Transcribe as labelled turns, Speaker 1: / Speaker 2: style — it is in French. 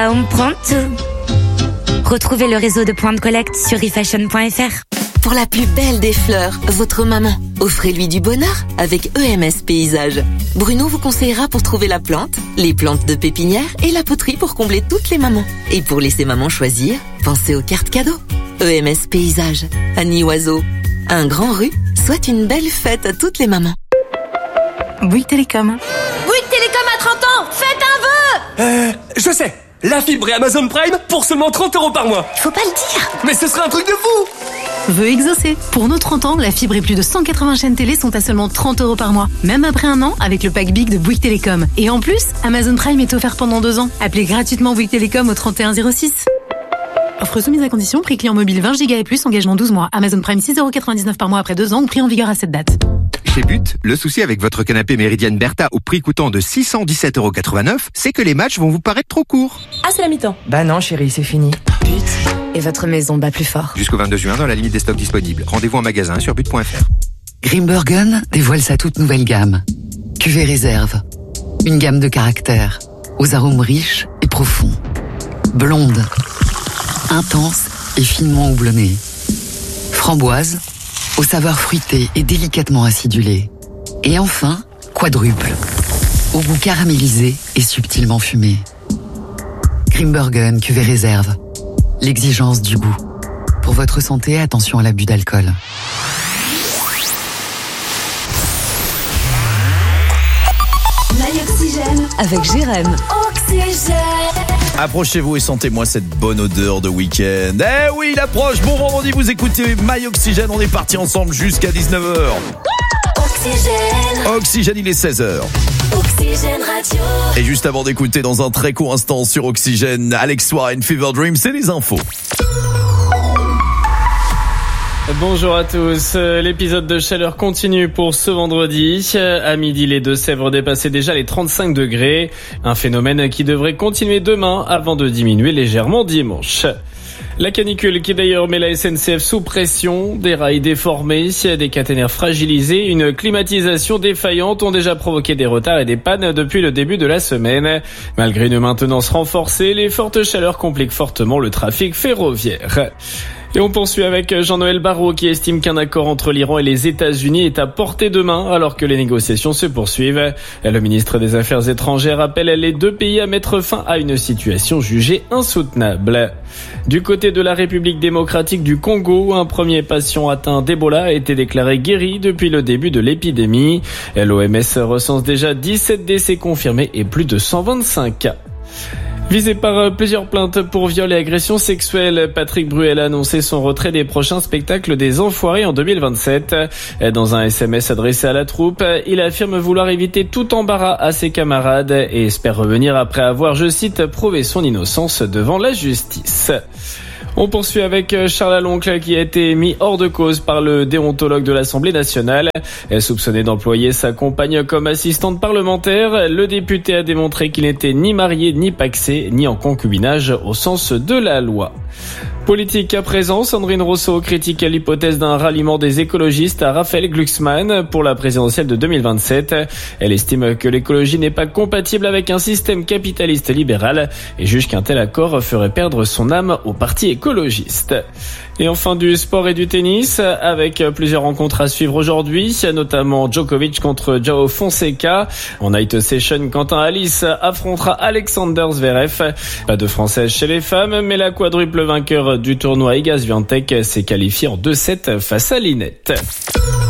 Speaker 1: On prend tout. Retrouvez le réseau de points de collecte sur refashion.fr.
Speaker 2: Pour la plus belle des fleurs, votre maman. Offrez-lui du bonheur avec EMS Paysage. Bruno vous conseillera pour trouver la plante, les plantes de pépinière et la poterie pour combler toutes les mamans. Et pour laisser maman choisir, pensez aux cartes cadeaux. EMS Paysage, Annie Oiseau. Un grand rue souhaite une belle fête à toutes les mamans.
Speaker 3: Bouygues Télécom.
Speaker 4: Bouygues Télécom à 30 ans, faites un vœu.
Speaker 5: Je sais. La fibre et Amazon Prime pour seulement 30 € par mois.
Speaker 4: Il faut pas le dire.
Speaker 5: Mais ce serait un truc de fou.
Speaker 3: Vœu exaucé. Pour nos 30 ans, la fibre et plus de 180 chaînes télé sont à seulement 30 € par mois. Même après un an, avec le pack Big de Bouygues Télécom. Et en plus, Amazon Prime est offert pendant 2 ans. Appelez gratuitement Bouygues Télécom au 3106. Offre soumise à condition, prix client mobile 20 Go et plus, engagement 12 mois. Amazon Prime 6,99 € par mois après 2 ans, ou prix en vigueur à cette date.
Speaker 6: Chez But, le souci avec votre canapé Méridienne Bertha au prix coûtant de 617,89 €, c'est que les matchs vont vous paraître trop courts.
Speaker 4: Ah, c'est la mi-temps.
Speaker 7: Bah non chérie, c'est fini.
Speaker 4: But, et votre maison bat plus fort.
Speaker 6: Jusqu'au 22 juin dans la limite des stocks disponibles. Rendez-vous en magasin sur but.fr.
Speaker 8: Grimbergen dévoile sa toute nouvelle gamme. Cuvée réserve. Une gamme de caractères, aux arômes riches et profonds. Blonde, intense et finement houblonnée. Framboise, aux saveurs fruitées et délicatement acidulées. Et enfin, quadruple, au goût caramélisé et subtilement fumé. Grimbergen cuvée réserve. L'exigence du goût. Pour votre santé, attention à l'abus d'alcool.
Speaker 9: Oxygène avec Jérém. Oxygène.
Speaker 10: Approchez-vous et sentez-moi cette bonne odeur de week-end. Eh oui, il approche. Bon vendredi, vous écoutez My Oxygène. On est parti ensemble jusqu'à 19h.
Speaker 9: Oxygène.
Speaker 10: Oxygène, il est 16h.
Speaker 9: Oxygène Radio.
Speaker 10: Et juste avant d'écouter dans un très court instant sur Oxygène, Alex Warren, Fever Dream, c'est les infos.
Speaker 11: Bonjour à tous. L'épisode de chaleur continue pour ce vendredi. À midi, les Deux-Sèvres dépassaient déjà les 35 degrés. Un phénomène qui devrait continuer demain avant de diminuer légèrement dimanche. La canicule qui d'ailleurs met la SNCF sous pression, des rails déformés, des caténaires fragilisés, une climatisation défaillante ont déjà provoqué des retards et des pannes depuis le début de la semaine. Malgré une maintenance renforcée, les fortes chaleurs compliquent fortement le trafic ferroviaire. Et on poursuit avec Jean-Noël Barrot qui estime qu'un accord entre l'Iran et les États-Unis est à portée de main alors que les négociations se poursuivent. Le ministre des Affaires étrangères appelle les deux pays à mettre fin à une situation jugée insoutenable. Du côté de la République démocratique du Congo, un premier patient atteint d'Ebola a été déclaré guéri depuis le début de l'épidémie. L'OMS recense déjà 17 décès confirmés et plus de 125 cas. Visé par plusieurs plaintes pour viol et agression sexuelle, Patrick Bruel a annoncé son retrait des prochains spectacles des Enfoirés en 2027. Dans un SMS adressé à la troupe, il affirme vouloir éviter tout embarras à ses camarades et espère revenir après avoir, je cite, prouvé son innocence devant la justice. On poursuit avec Charles Aloncle qui a été mis hors de cause par le déontologue de l'Assemblée nationale. Soupçonné d'employer sa compagne comme assistante parlementaire, le député a démontré qu'il n'était ni marié, ni pacsé, ni en concubinage au sens de la loi. Politique à présent, Sandrine Rousseau critique l'hypothèse d'un ralliement des écologistes à Raphaël Glucksmann pour la présidentielle de 2027. Elle estime que l'écologie n'est pas compatible avec un système capitaliste libéral et juge qu'un tel accord ferait perdre son âme au parti écologiste. Et enfin du sport et du tennis, avec plusieurs rencontres à suivre aujourd'hui, notamment Djokovic contre Joao Fonseca. En night session, Quentin Alice affrontera Alexander Zverev. Pas de française chez les femmes, mais la quadruple vainqueur du tournoi Iga Swiatek s'est qualifiée en 2-7 face à Linette.